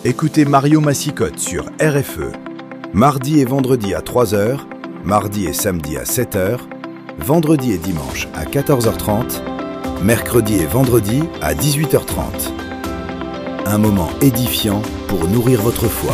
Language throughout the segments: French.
Écoutez Mario Massicotte sur RFE. Mardi et vendredi à 3h, mardi et samedi à 7h, vendredi et dimanche à 14h30, mercredi et vendredi à 18h30. Un moment édifiant pour nourrir votre foi.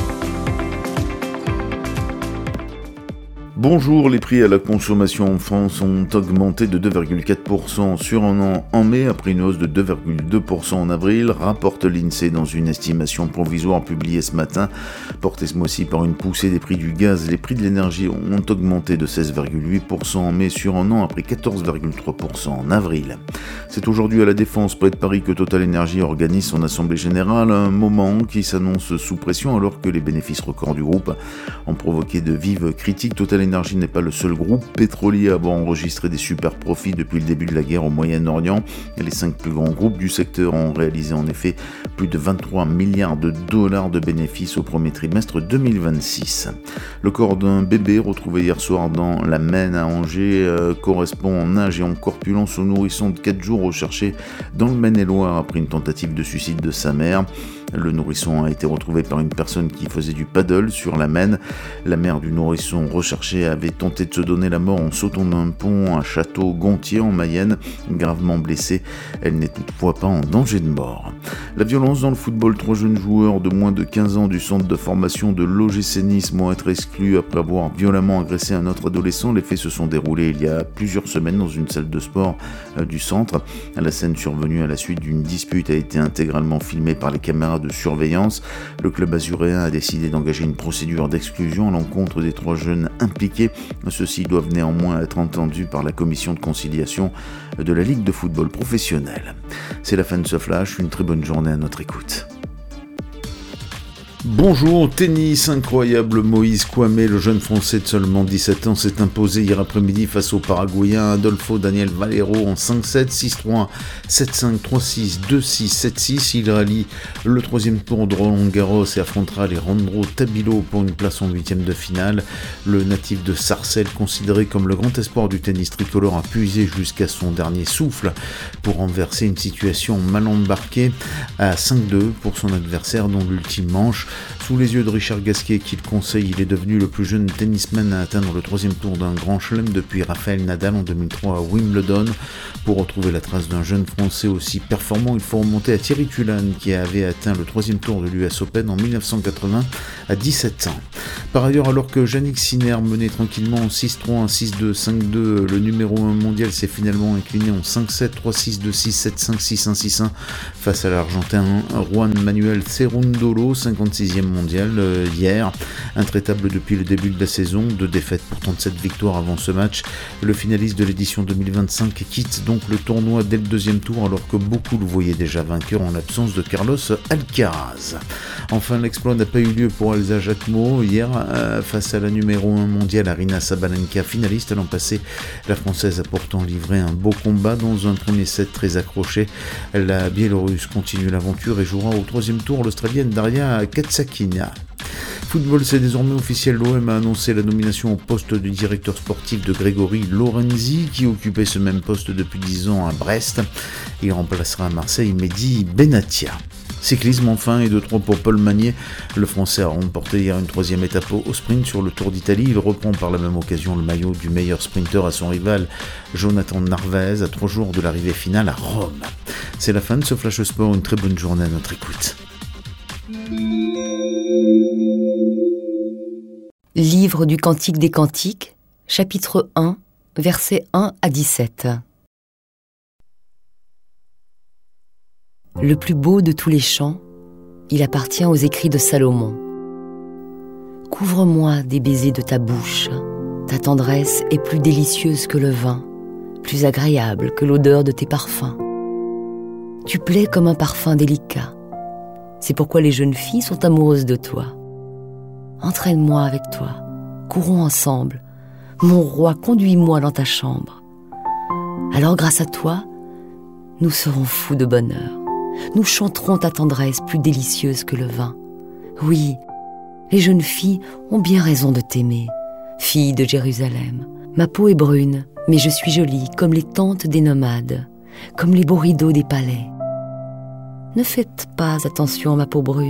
Bonjour, les prix à la consommation en France ont augmenté de 2,4% sur un an en mai, après une hausse de 2,2% en avril, rapporte l'INSEE dans une estimation provisoire publiée ce matin. Portée ce mois-ci par une poussée des prix du gaz, les prix de l'énergie ont augmenté de 16,8% en mai sur un an, après 14,3% en avril. C'est aujourd'hui à la Défense, près de Paris, que Total Energy organise son assemblée générale, un moment qui s'annonce sous pression alors que les bénéfices records du groupe ont provoqué de vives critiques. Total Energy n'est pas le seul groupe pétrolier à avoir enregistré des super profits depuis le début de la guerre au Moyen-Orient. Les 5 plus grands groupes du secteur ont réalisé en effet plus de 23 milliards de dollars de bénéfices au premier trimestre 2026. Le corps d'un bébé retrouvé hier soir dans la Maine à Angers correspond en âge et en corpulence au nourrisson de 4 jours recherché dans le Maine-et-Loire après une tentative de suicide de sa mère. Le nourrisson a été retrouvé par une personne qui faisait du paddle sur la Maine. La mère du nourrisson recherché avait tenté de se donner la mort en sautant d'un pont à Château-Gontier en Mayenne. Gravement blessée, elle n'est toutefois pas en danger de mort. La violence dans le football, 3 jeunes joueurs de moins de 15 ans du centre de formation de l'OGC Nice vont être exclus après avoir violemment agressé un autre adolescent. Les faits se sont déroulés il y a plusieurs semaines dans une salle de sport du centre. La scène survenue à la suite d'une dispute a été intégralement filmée par les caméras de surveillance. Le club azuréen a décidé d'engager une procédure d'exclusion à l'encontre des 3 jeunes impliqués. Ceux-ci doivent néanmoins être entendus par la commission de conciliation de la Ligue de football professionnel. C'est la fin de ce flash, une très bonne journée à notre écoute. Bonjour, tennis, incroyable Moïse Kouamé, le jeune français de seulement 17 ans, s'est imposé hier après-midi face au Paraguayen Adolfo Daniel Valero en 5-7, 6-3, 7-5, 3-6, 2-6, 7-6. Il rallie le 3e tour de Roland-Garros et affrontera Alejandro Tabilo pour une place en 8e de finale. Le natif de Sarcelles, considéré comme le grand espoir du tennis tricolore, a puisé jusqu'à son dernier souffle pour renverser une situation mal embarquée à 5-2 pour son adversaire dans l'ultime manche. Sous les yeux de Richard Gasquet, qui le conseille, il est devenu le plus jeune tennisman à atteindre le 3e tour d'un grand chelem depuis Rafael Nadal en 2003 à Wimbledon. Pour retrouver la trace d'un jeune français aussi performant, il faut remonter à Thierry Tulane, qui avait atteint le 3e tour de l'US Open en 1980 à 17 ans. Par ailleurs, alors que Jannik Sinner menait tranquillement en 6-3, 6-2, 5-2, le numéro 1 mondial s'est finalement incliné en 5-7, 3-6, 2-6, 7-5, 6-1, 6-1 face à l'Argentin Juan Manuel Cerundolo, 56e mondial hier. Intraitable depuis le début de la saison, 2 défaites pour 37 victoires avant ce match. Le finaliste de l'édition 2025 quitte donc le tournoi dès le 2e tour alors que beaucoup le voyaient déjà vainqueur en l'absence de Carlos Alcaraz. Enfin, l'exploit n'a pas eu lieu pour Elsa Jacquemot hier face à la numéro 1 mondiale Aryna Sabalenka, finaliste l'an passé. La Française a pourtant livré un beau combat dans un premier set très accroché. La Biélorusse continue l'aventure et jouera au 3e tour l'Australienne Daria Katsakina. Football, c'est désormais officiel. L'OM a annoncé la nomination au poste de directeur sportif de Grégory Lorenzi, qui occupait ce même poste depuis 10 ans à Brest. Il remplacera à Marseille Mehdi Benatia. Cyclisme enfin, et 2-3 pour Paul Magnier. Le Français a remporté hier une 3e étape au sprint sur le Tour d'Italie. Il reprend par la même occasion le maillot du meilleur sprinter à son rival Jonathan Narvaez à 3 jours de l'arrivée finale à Rome. C'est la fin de ce Flash Sport, une très bonne journée à notre écoute. Livre du Cantique des Cantiques, chapitre 1, versets 1 à 17. Le plus beau de tous les chants, il appartient aux écrits de Salomon. Couvre-moi des baisers de ta bouche, ta tendresse est plus délicieuse que le vin, plus agréable que l'odeur de tes parfums. Tu plais comme un parfum délicat, c'est pourquoi les jeunes filles sont amoureuses de toi. Entraîne-moi avec toi, courons ensemble, mon roi, conduis-moi dans ta chambre. Alors grâce à toi, nous serons fous de bonheur. Nous chanterons ta tendresse plus délicieuse que le vin. Oui, les jeunes filles ont bien raison de t'aimer, fille de Jérusalem. Ma peau est brune, mais je suis jolie comme les tentes des nomades, comme les beaux rideaux des palais. Ne faites pas attention à ma peau brune,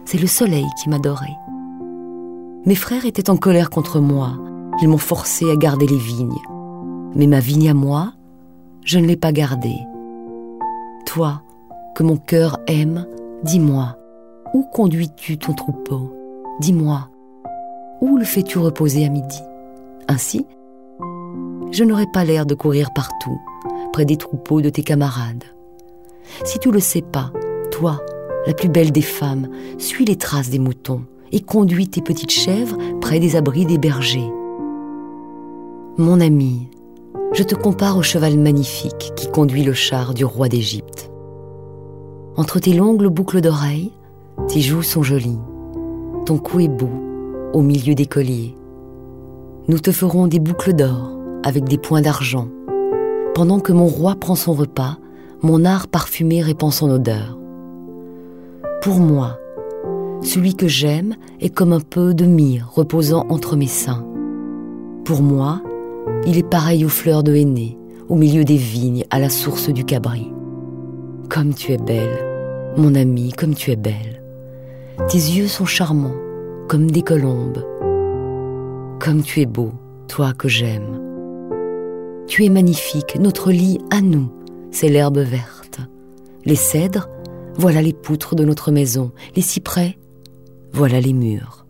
c'est le soleil qui m'adorait. Mes frères étaient en colère contre moi, ils m'ont forcé à garder les vignes. Mais ma vigne à moi, je ne l'ai pas gardée. Toi, que mon cœur aime, dis-moi, où conduis-tu ton troupeau? Dis-moi, où le fais-tu reposer à midi? Ainsi, je n'aurai pas l'air de courir partout, près des troupeaux de tes camarades. Si tu le sais pas, toi, la plus belle des femmes, suis les traces des moutons et conduis tes petites chèvres près des abris des bergers. Mon ami, je te compare au cheval magnifique qui conduit le char du roi d'Égypte. Entre tes longues boucles d'oreilles, tes joues sont jolies, ton cou est beau au milieu des colliers. Nous te ferons des boucles d'or avec des points d'argent. Pendant que mon roi prend son repas, mon art parfumé répand son odeur. Pour moi, celui que j'aime est comme un peu de myrrhe reposant entre mes seins. Pour moi, il est pareil aux fleurs de henné, au milieu des vignes, à la source du Cabri. Comme tu es belle, mon amie, comme tu es belle. Tes yeux sont charmants, comme des colombes. Comme tu es beau, toi que j'aime. Tu es magnifique, notre lit à nous, c'est l'herbe verte. Les cèdres, voilà les poutres de notre maison. Les cyprès, voilà les murs.